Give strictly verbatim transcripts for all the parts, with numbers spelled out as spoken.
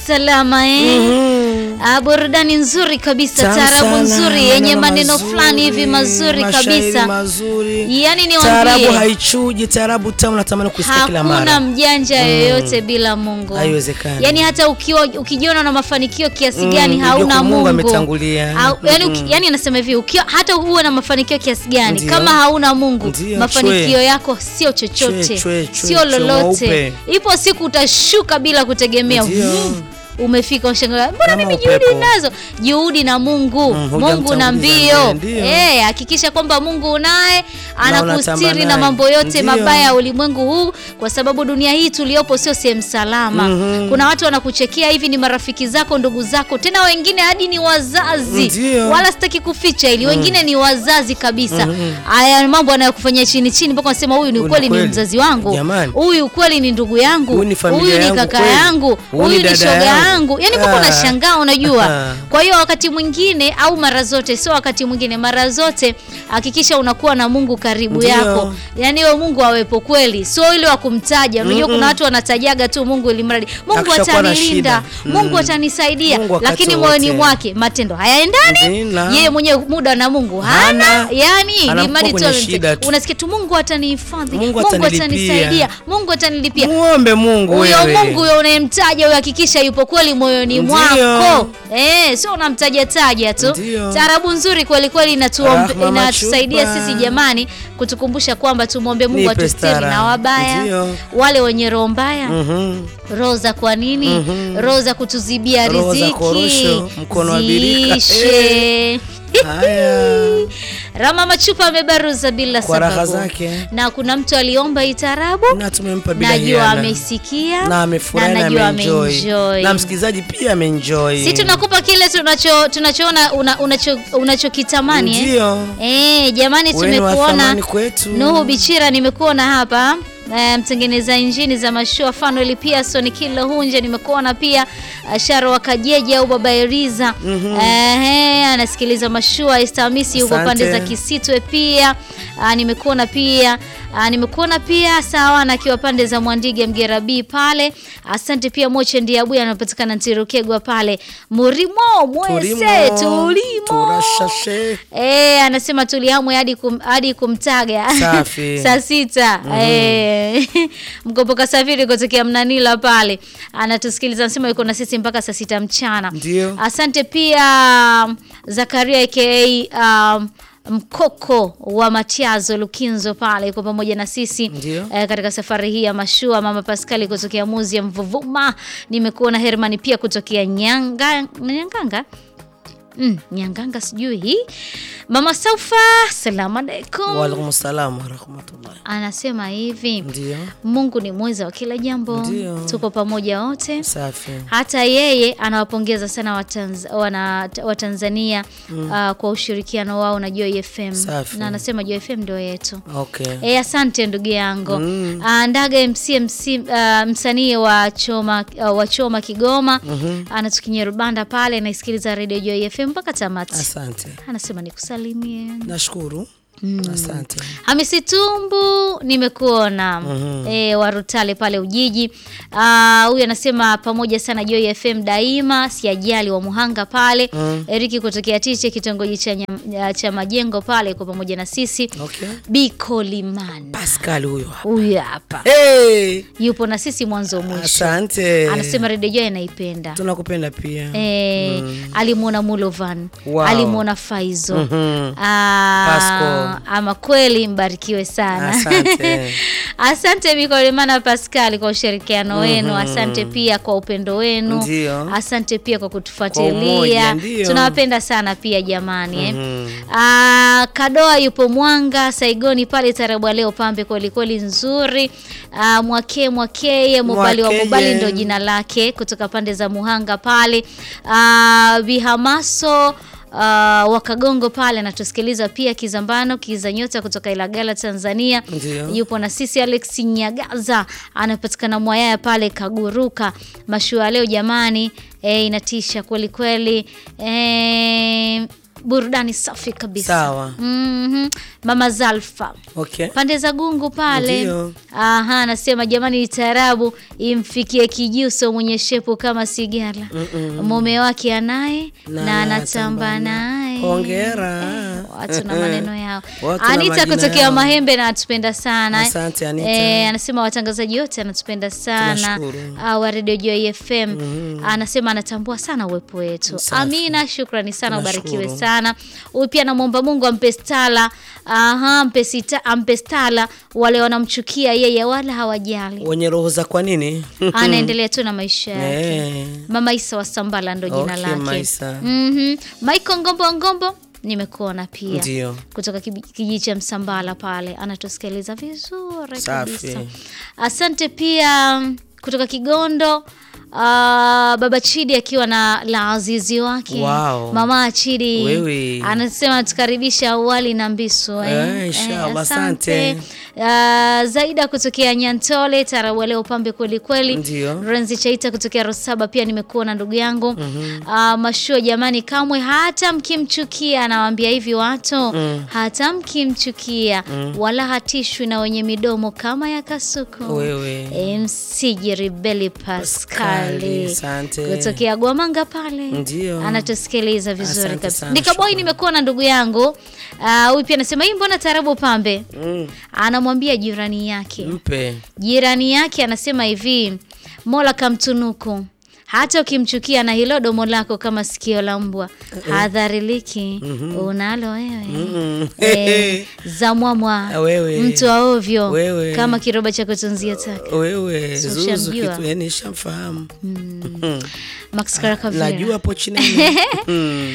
salama eh. Mm-hmm. Ah, burudani nzuri kabisa, taarabu nzuri yenye maneno fulani hivi mazuri kabisa. Mazuri. Yaani niwaambie, taarabu haichuji, taarabu tamu natamani kusikia kila mara. Hakuna mjanja mm. yoyote bila Mungu. Haiwezekani. Yaani hata ukiwa ukijiona na mafanikio kiasi gani mm, hauna Mungu. Mungu ametangulia. Yaani mm. yaani anasema hivi, ukiwa hata uwe na mafanikio kiasi gani, Ndiyo. kama hauna Mungu, Ndiyo. mafanikio chwe. yako sio chochote, chwe, chwe, chwe, sio lolote. Ipo siku utashuka bila kutegemea. Umefika ushangaa, mbona mimi juhudi nazo? Juhudi na Mungu, mm, Mungu na mbio. Eh, hakikisha kwamba Mungu unaye anakustiri na mambo yote Ndiyo. mabaya ya ulimwengu huu, kwa sababu dunia hii tuliopo sio sehemu salama. Mm-hmm. Kuna watu wanakuchekea hivi, ni marafiki zako, ndugu zako, tena wengine hadi ni wazazi. Ndiyo. Wala sitaki kuficha ili, mm. wengine ni wazazi kabisa. Haya mm-hmm. mambo anayokufanyia chini chini mpaka unasema huyu ni kweli ni mzazi wangu. Huyu kweli ni ndugu yangu. Huyu ni kaka yangu. Huyu ni shoga yangu. Yaani mpaka unashangaa, unajua. Kwa hiyo wakati mwingine au mara zote, sio wakati mwingine, mara zote hakikisha unakuwa na Mungu karibu Ndiyo. yako. Yaani wewe Mungu awepo kweli, sio ile wa kumtaja. Unajua kuna watu wanatajaga tu Mungu ili mradi Mungu atanilinda, Mungu atanisaidia, Mungu lakini moyoni mwake matendo hayaendani. Yeye mwenyewe muda na Mungu hana, hana. Yaani ni mradi tu unasikia tu Mungu atanihifadhi, Mungu, Mungu atanisaidia, Mungu atanilipia. Muombe Mungu wewe. Huyo Mungu wewe unayemtaja uhakikisha yupo kweli moyoni mwako. Eh, sio unamtaja taja tu. Taarabu nzuri kweli kweli inatusaidia sisi jamani, kutukumbusha kwamba tumuombe Mungu atustiri na wabaya. Ndiyo. Wale wenye roho mbaya. Mhm. Roho za kwa nini? Mm-hmm. Roho za kutuzibia riziki. Korosho, mkono wa birika. Haya. Rama Machupa amebaruza bila kwa sababu. Zake. Na kuna mtu aliomba itarabu na tumempa bila hiana. Najua ameisikia na amefurahi na ameenjoy. Na msikilizaji pia ameenjoy. Sisi tunakupa kile tunacho tunachoona unacho unachokitamani eh. Eh, jamani tumekuona. Nuhu Bichira nimekuona hapa. Uh, mtengeneza injini za mashua Fanuel pia Soni Kilo Hunje nimekuona pia. uh, Sharo wa Kajeje au Baba Eriza mm-hmm. uh, anasikiliza mashua. Istamisi yuko pande za Kisitwe pia. uh, nimekuona pia uh, nimekuona pia sawa na kiwa pande za Mwandige Mgerabi pale. Asante pia Moche Ndiabuya anapatikana Ntirukegwa pale. Murimo mwese tulimo turashashe. Eh, anasema tuliamwe hadi kum, hadi kumtaga safi saa sita. mm-hmm. eh Mkopoka Safiri kutokea Mnanila pale anatusikiliza, anasema yuko na sisi mpaka saa sita mchana. Ndiyo. Asante pia Zakaria aka um, Mkoko wa Matiazo Lukinzo pale yuko pamoja na sisi eh, katika safari hii ya mashua. Mama Pascali kutokea Muzi ya Mvuvuma nimekuona. Herman pia kutokea Nyanga Nyanganga Mm, Nyanganga sijui hii. Mama Saufa, salamu alaykum. Wa alaykum salaam wa rahmatullah. Anasema hivi. Ndiyo. Mungu ni mweza wa kila jambo. Ndiyo. Tuko pamoja wote. Safi. Hata yeye anawapongeza sana Watanz, wana, Watanzania mm. uh, kwa ushirikiano wao na Joy F M. Safi. Na anasema Joy F M ndio yetu. Okay. Eh, asante ndugu yangu. Mm. Uh, Ndaga M C M C uh, msanii wa Choma uh, wa Choma Kigoma. Mm-hmm. Anatukinyia rubanda pale na isikiliza Radio Joy F M mpaka tamati. Asante. Anasema nikusalimie. Nashukuru. Mm. Asante. Hamisi Tumbu nimekuona. Mm-hmm. Eh, Warutale pale Ujiji. Ah, uh, huyu anasema pamoja sana Joy F M daima, siajali wa Muhanga pale. Mm. Eriki kutokea Tiche kitongoji cha cha Majengo pale kwa pamoja na sisi. Okay. Bikolimana. Pascal huyo hapa. Huyu hapa. Hey! Yupo na sisi mwanzo mwisho. Asante. Anasema Radio Joy anaipenda. Tunakupenda pia. Eh, mm. alimuona Mulovan. Wow. Alimuona Faizo. Mm-hmm. Ah, Pascal. Ama kweli mbarikiwe sana. Asante. Asante Bikolimana Pascal kwa ushirikiano wenu. Mm-hmm. Asante pia kwa upendo wenu. Ndiyo. Asante pia kwa kutufuatilia. Tunawapenda sana pia jamani. Mm-hmm. eh. Ah, Kadoa yupo Mwanga Saigoni pale Tarabu leo pambe kweli kweli nzuri. Ah, Mwake Mwake Mobali wa Mobali ndo jina lake kutoka pande za Muhanga pale. Ah, Bihamaso Uh, Wakagongo pale anatusikiliza pia. Kizambano Kizanyota kutoka Ilagala Tanzania. Ndiyo. Yupo na sisi. Alex Nyagaza anapatikana Mwayaya pale Kaguruka. Mashua leo jamani, eh, inatisha kweli kweli. Eh, burudani safi kabisa. Sawa. Mhm. Mama Zalfa. Okay. Pande za Gungu pale. Ndio. Aha, anasema jamani taarabu imfikie kijuso mwenye shepu kama sigala. Mume wake anaye na, na anatamba naye. Hongera. Watu na maneno yao. Watu Anita na kutokea yao. Mahembe na atupenda sana. Asante Anita. Eh, anasema watangazaji wote anatupenda sana. Uh, wa Radio Joy F M. Mm-hmm. Anasema anatambua sana uwepo wetu. Amina, shukrani sana, ubarikiwe sana. Huyu pia anamuomba Mungu ampe stala. Aha, ampe sita, ampe stala wale wanamchukia yeye wala hawajali. Wenye roho za kwa nini? Anaendelea tu na maisha yake. Eh. Mama Isa wa Sambala ndo jina Okay, lake. Maisa. Mhm. Michael Ngombo Ngombo nimekuona pia. Ndio. Kutoka kijiji cha Msambala pale anatusikiliza vizuri kabisa. Safi. Asante pia kutoka Kigondo. Uh, Baba Chidi akiwa na la azizi wake. Wow. Mama Chidi Wewe. anasema tukaribisha awali na mbiso eh. Eh, inshallah, eh, asante. Uh, Zaida kutokea Nyantole, tarabu leo pambe kweli kweli. Ndio. Renzi Chaita kutokea Rosaba pia nimekuona ndugu yangu. Mm-hmm. Uh, Mashuo jamani kamwe hata mkimchukia anawaambia hivi watu, mm. hata mkimchukia mm. wala hatishwi na wenye midomo kama ya kasuku. Wewe. M C Jiribeli Pascal Asante. kutokea Gwamanga pale. Ndio. Anatusikiliza vizuri kabisa. Nikaboi nimekuona ndugu yangu. Ah, uh, huyu pia anasema hii mbona tarabu pambe? Mm. Anamwambia jirani yake. Mpe. Jirani yake anasema hivi, Mola kamtunuku. Hata ukimchukia na hilo domo lako kama sikio la mbwa, uh-uh. hadhariliki mm-hmm. unalo wewe. Mm-hmm. E, za mwamwa mtu wa ovyo wewe. Kama kiroba cha kutunzia taka. Wewe zuzu kitu yani shamfahamu. Mm. Max Karakavira. Najua hapo chini. Mm.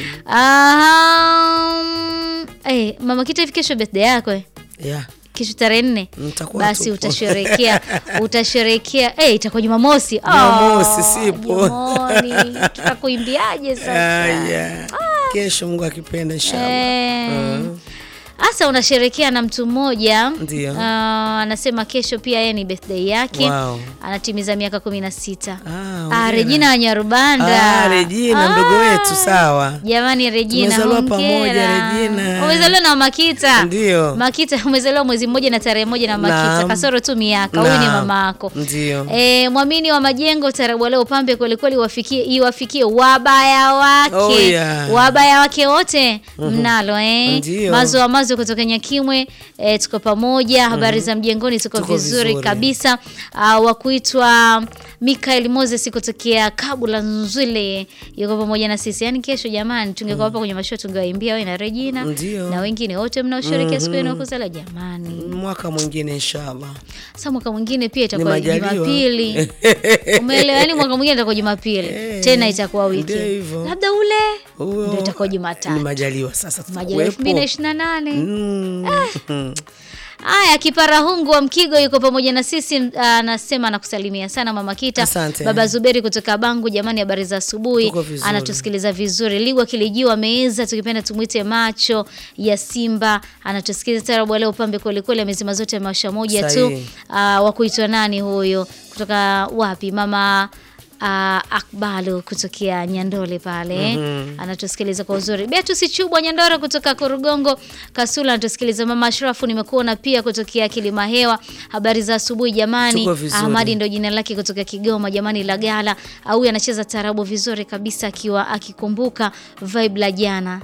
Um, eh mama kita hivi kesho birthday yako eh? Yeah. Kesho tarehe nne basi utasherehekea utasherehekea eh itakuwa Jumamosi. Jumamosi oh, sipo. Jamani, tutakuimbiaje sasa? Ah, yeah. ah. Kesho Mungu akipenda inshallah. Eh. Uh. Asa unasherehekea na mtu mmoja. Ndio. Uh, anasema kesho pia yeye ni birthday yake. Wow. Anatimiza miaka kumi na sita. Ah, ah Regina wa Nyarubanda. Ah, Regina ah, mdogo wetu sawa. Jamani Regina, tumezaliwa pamoja Regina. Umezaliwa na Makita. Ndio. Makita umezaliwa mwezi mmoja na tarehe moja na Makita. Na kasoro tu miaka. Huyu ni mama yako. Ndio. Eh, Mwamini wa Majengo tarabu leo pambe kweli kweli wafikie iwafikie wabaya wake. Oh, yeah. Wabaya wake wote mm-hmm. mnalo eh. Ndio. Mazo wa mazo kutoka Nyakimwe eh, tuko pamoja. Habari mm-hmm. za mjengoni tuko, tuko vizuri, vizuri kabisa. Uh, wa kuitwa Mikael Moses kutokea Kabula Nzwile yuko pamoja na sisi. Yaani kesho jamani tungekuwa hapa kwenye mashow tungewaimbia wewe na Regina. Ndiyo. Na wengine wote mnaosherehekea mm-hmm. siku yenu kuzala jamani. Mwaka mwingine inshallah. Sasa mwaka mwingine pia itakuwa Jumapili. Umeelewa? Yaani mwaka mwingine itakuwa Jumapili. Hey, tena itakuwa wiki. Labda ule ndio itakuwa Jumatatu. Ni majaliwa sasa tutakuwepo. elfu mbili na ishirini na nane. Mm. Ah. Aya, Kipara Hungu wa Mkigo yuko pamoja na sisi, anasema anakusalimia sana Mama Kita. Asante. Baba Zuberi kutoka Bangu, jamani habari za asubuhi. Anatusikiliza vizuri. Ligwa Kilijiwa ameza, tukipenda tumuite macho ya Simba. Anatusikiliza tarabu leo pambe kweli kweli, amezima zote maisha moja tu. Uh, wa kuitwa nani huyo? Kutoka wapi? Mama Uh, Akbalu kutokea Nyandole pale. Mm-hmm. Anatusikiliza kwa uzuri. Beatrice Chubwa Nyandora kutoka Korugongo Kasula anatusikiliza. Mama Ashrafu nimekuona pia kutokea Kilimahewa. Habari za asubuhi jamani. Ahmadi ndio jina lake kutoka Kigoma jamani Lagala. Au anacheza tarabu vizuri kabisa akiwa akikumbuka vibe la jana.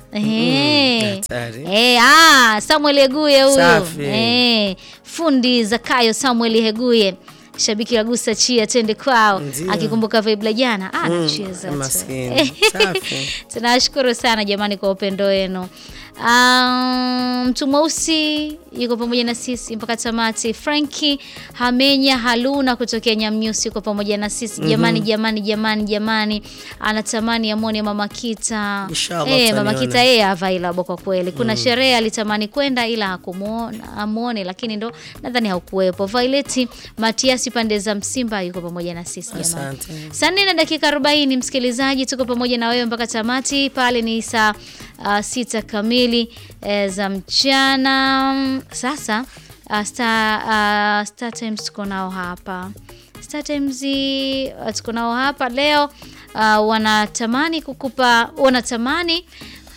Eh. Mm-hmm. Eh, ah Samuel Heguye huyo. Eh, fundi Zakayo Samuel Heguye. Shabiki wa Gusa Chia tende kwao. Ndiyo. Akikumbuka vibe la jana anacheza. Mm, maskini. Safi. Tunashukuru sana jamani kwa upendo wenu. Um, mtu mweusi yuko pamoja na sisi mpaka tamati. Frankie Hamenya Haluna kutokea Nyamnyusi yuko pamoja na sisi. Jamani, mm-hmm. jamani, jamani, jamani. Anatamani amone Mama Kita. Eh, Mama Kita yeye available kwa kweli. Kuna mm. sherehe alitamani kwenda ila hakumuona, amuone lakini ndo nadhani haukuwepo. Violet Matiasi pande za Msimba yuko pamoja na sisi jamani. Saa nne na dakika arobaini msikilizaji tuko pamoja na wewe mpaka tamati. Pale ni saa uh, sita kamili e, za mchana. Sasa uh, Star uh, Star Times tuko nao hapa. Star Times uh, tuko nao hapa leo uh, wanatamani kukupa wanatamani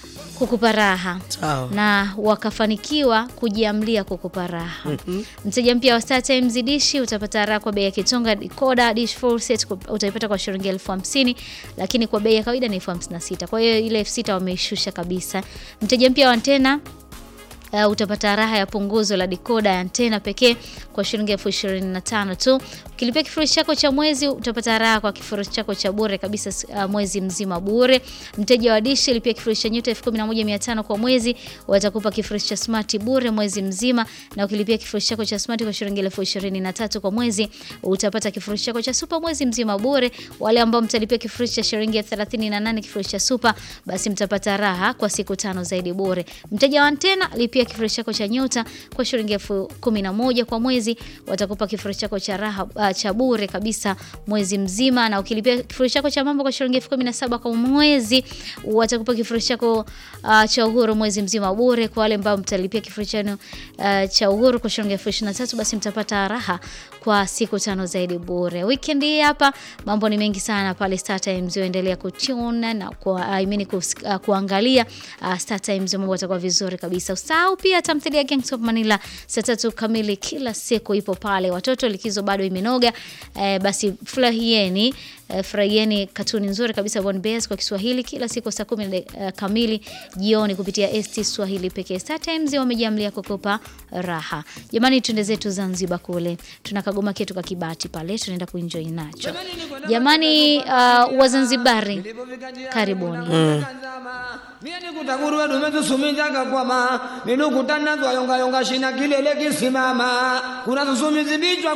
kukupa raha. Sawa. Na wakafanikiwa kujiamlia kukupa raha. Mhm. Mteja mpya wa Star Times Dish utapata raha kwa bei ya kitonga. Decoder dish full set utaipata kwa shilingi elfu hamsini, lakini kwa bei ya kawaida ni elfu hamsini na sita. Kwa hiyo ile elfu sita wameishusha kabisa. Mteja mpya wa antena Uh, utapata raha ya punguzo la decoder ya antena pekee kwa shilingi elfu ishirini na tano tu. Ukilipia kifurushi chako cha mwezi utapata raha kwa kifurushi chako cha bure kabisa, uh, mwezi mzima bure. Mteja wa dish lipia kifurushi cha nyota elfu kumi na moja mia tano kwa mwezi, watakupa kifurushi cha smart bure mwezi mzima, na ukilipia kifurushi chako cha smart kwa shilingi elfu ishirini na tatu kwa mwezi utapata kifurushi chako cha super mwezi mzima bure. Wale ambao mtalipia kifurushi cha shilingi thelathini na nane kifurushi cha super, basi mtapata raha kwa siku tano zaidi bure. Mteja wa antena lipia kifurushi chako cha nyota kwa shilingi elfu kumi na moja kwa mwezi, watakupa kifurushi chako cha raha uh, cha bure kabisa mwezi mzima, na ukilipia kifurushi chako cha mambo kwa shilingi elfu kumi na saba kwa mwezi, watakupa kifurushi chako uh, cha uhuru mwezi mzima bure. Kwa wale ambao mtalipia kifurushi chenu uh, cha uhuru kwa shilingi elfu ishirini na tatu, basi mtapata raha kwa siku tano zaidi bure. Weekend hii hapa mambo ni mengi sana pale Star Times. Endelea kuchuna na kwa I mean ku, uh, kuangalia uh, Star Times, mambo yatakuwa vizuri kabisa. Usahau pia tamthilia ya Gangs of Manila saa tatu kamili kila siku ipo pale. Watoto likizo bado imenoga, eh, basi furahieni eh, furahieni katuni nzuri kabisa Born Bears kwa Kiswahili kila siku saa kumi uh, kamili jioni kupitia S T Swahili pekee. Star Times wamejiamlia kukupa raha. Jamani, twende zetu Zanzibar kule. Tuna kagoma ketu ka Kibati pale, tunaenda kuenjoy nacho. Jamani, uh, Wazanzibari karibuni. Mm. Mimi nikutakuruwe dumetu suminjaga kwa ma. Nilukutana zwa yonga yonga shina kilele kisimama. Kuna susumizi bichwa